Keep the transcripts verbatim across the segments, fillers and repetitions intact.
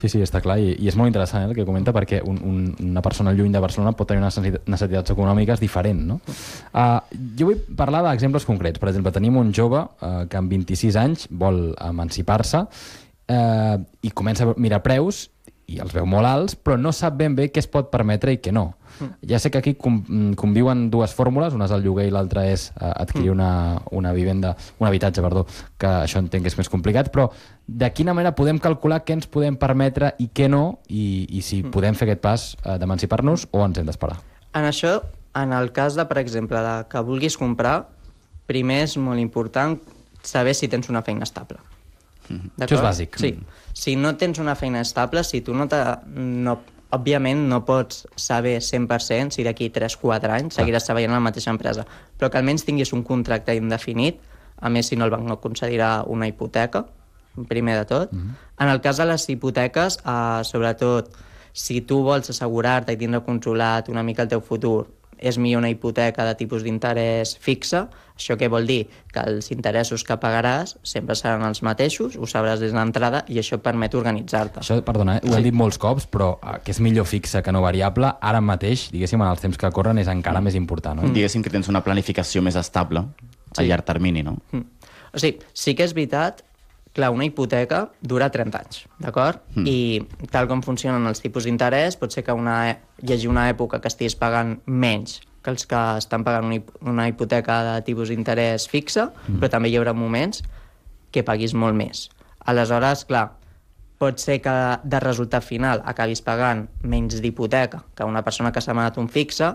Sí, sí, està clar, i, i és molt interessant eh, el que comenta, perquè un, un, una persona lluny de Barcelona pot tenir unes necessitats econòmiques diferents, no? Uh, jo vull parlar d'exemples concrets. Per exemple, tenim un jove uh, que amb vint-i-sis anys vol emancipar-se uh, i comença a mirar preus i els veu molt alts, però no sap ben bé què es pot permetre i què no. Mm. Ja sé que aquí com, conviuen dues fórmules, una és el lloguer i l'altra és uh, adquirir mm. una, una vivenda, un habitatge, perdó, que això entenc que és més complicat, però de quina manera podem calcular què ens podem permetre i què no, i, i si mm. podem fer aquest pas uh, d'emancipar-nos o ens hem d'esperar? En això, en el cas de, per exemple, de que vulguis comprar, primer és molt important saber si tens una feina estable. Això és bàsic. Sí. Si no tens una feina estable, si tu no, no òbviament no pots saber cent per cent si d'aquí tres o quatre anys seguiràs treballant a la mateixa empresa, però que almenys tinguis un contracte indefinit, a més si no el banc no concedirà una hipoteca, primer de tot. Mm-hmm. En el cas de les hipoteques, eh, sobretot, si tu vols assegurar-te i tindre controlat una mica el teu futur, és millor una hipoteca de tipus d'interès fixe. Això què vol dir? Que els interessos que pagaràs sempre seran els mateixos, ho sabràs des d'entrada, i això et permet organitzar-te. Això, perdona, eh? ho hem dit molts cops, però eh, que és millor fixe que no variable, ara mateix, diguéssim, en els temps que corren, és encara mm. més important. No? Mm. Diguéssim que tens una planificació més estable a sí. llarg termini, no? Mm. O sigui, sí que és veritat, clar, una hipoteca dura trenta anys, d'acord? Mm. I tal com funcionen els tipus d'interès, pot ser que una, hi hagi una època que estiguis pagant menys que els que estan pagant una, una hipoteca de tipus d'interès fixe, mm. però també hi haurà moments que paguis molt més. Aleshores, clar, pot ser que de resultat final acabis pagant menys d'hipoteca que una persona que s'ha demanat un fixe,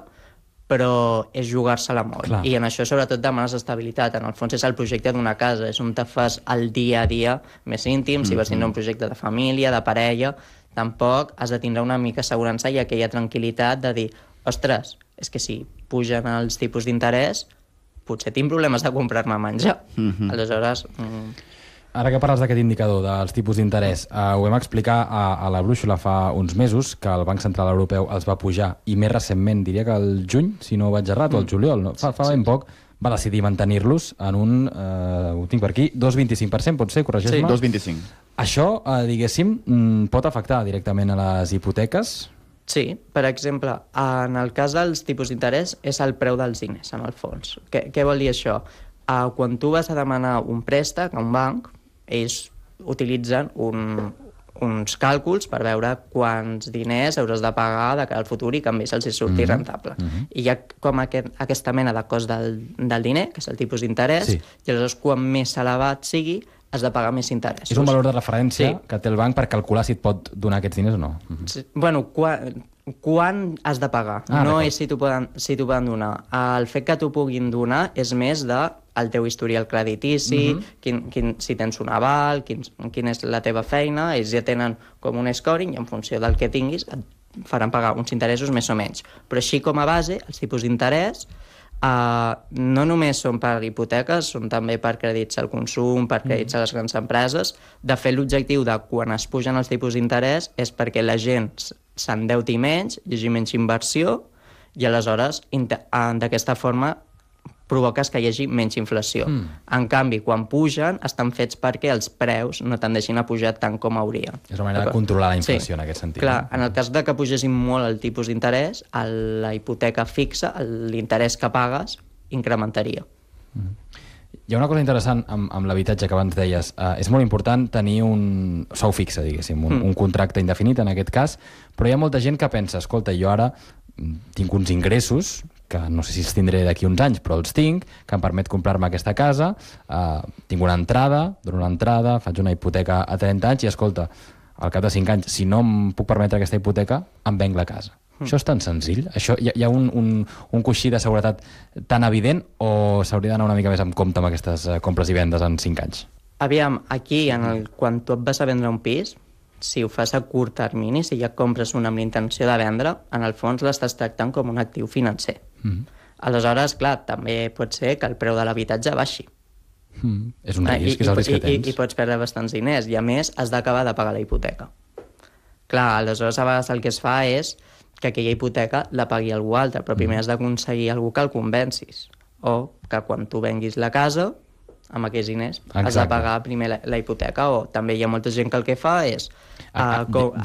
però és jugar-se-la molt. Clar. I en això sobretot demanes estabilitat. En el fons és el projecte d'una casa, és on te fas el dia a dia més íntim, mm-hmm. si vas tindre un projecte de família, de parella, tampoc has de tindre una mica assegurança i aquella tranquil·litat de dir, ostres, és que si pugen els tipus d'interès, potser tinc problemes de comprar-me menjar. Mm-hmm. Aleshores... Mm... Ara que parles d'aquest indicador dels tipus d'interès, eh, ho vam explicar a, a la Brúixola fa uns mesos, que el Banc Central Europeu els va pujar, i més recentment, diria que el juny, si no ho vaig errat, mm. o el juliol, no? fa, fa ben poc, va decidir mantenir-los en un, eh, ho tinc per aquí, dos coma vint-i-cinc per cent, pot ser, corregeix-me? Sí, dos coma vint-i-cinc. Això, eh, diguéssim, pot afectar directament a les hipoteques? Sí, per exemple, en el cas dels tipus d'interès és el preu dels diners, en el fons. Què, què vol dir això? Uh, quan tu vas a demanar un préstec a un banc, ells utilitzen un, uns càlculs per veure quants diners hauràs de pagar de cara al futur i que a més els hi surti mm-hmm. rentable. Mm-hmm. I hi ha com aquest, aquesta mena de cost del, del diner, que és el tipus d'interès, sí. i aleshores quan més elevat sigui, has de pagar més interessos. És un valor de referència sí. que té el banc per calcular si et pot donar aquests diners o no. Mm-hmm. Sí. Bueno, quan, quan has de pagar. Ah, no és si t'ho poden, si t'ho poden donar. El fet que t'ho puguin donar és més de el teu historial creditici, mm-hmm. quin, quin, si tens un aval, quin, quina és la teva feina, ells ja tenen com un scoring i en funció del que tinguis et faran pagar uns interessos més o menys. Però així com a base, els tipus d'interès uh, no només són per hipoteques, són també per crèdits al consum, per crèdits mm-hmm. a les grans empreses. De fet, l'objectiu de quan es pugen els tipus d'interès és perquè la gent s'endeuti menys, hi hagi menys inversió i aleshores d'aquesta forma provoques que hi hagi menys inflació. Mm. En canvi, quan pugen, estan fets perquè els preus no tendeixin a pujar tant com haurien. És una manera de controlar la inflació, sí. en aquest sentit. Clar, en el cas de que pugessin molt el tipus d'interès, la hipoteca fixa, l'interès que pagues, incrementaria. Mm. Hi ha una cosa interessant amb, amb l'habitatge que abans deies. Uh, és molt important tenir un sou fixe, diguéssim, un, mm. un contracte indefinit en aquest cas, però hi ha molta gent que pensa, escolta, jo ara tinc uns ingressos que no sé si els tindré d'aquí uns anys, però els tinc, que em permet comprar-me aquesta casa, eh, tinc una entrada, dono una entrada, faig una hipoteca a trenta anys i, escolta, al cap de cinc anys, si no em puc permetre aquesta hipoteca, em venc la casa. Mm. Això és tan senzill? Això, hi, ha, hi ha un, un, un coixí de seguretat tan evident o s'hauria d'anar una mica més amb compte amb aquestes eh, compres i vendes en cinc anys? Aviam, aquí, en el, quan tu et vas a vendre un pis, si ho fas a curt termini, si ja compres una amb l'intenció de vendre, en el fons l'estàs tractant com un actiu financer. Mm. Aleshores, clar, també pot ser que el preu de l'habitatge baixi. Mm. És un risc, I, és el risc i, que tens. I, I pots perdre bastants diners, i a més has d'acabar de pagar la hipoteca. Clar, aleshores a vegades el que es fa és que aquella hipoteca la pagui algú altre, però primer mm. has d'aconseguir algú que el convencis, o que quan tu venguis la casa amb aquells diners Exacte. has de pagar primer la, la hipoteca, o també hi ha molta gent que el que fa és... Ah, Uh, com,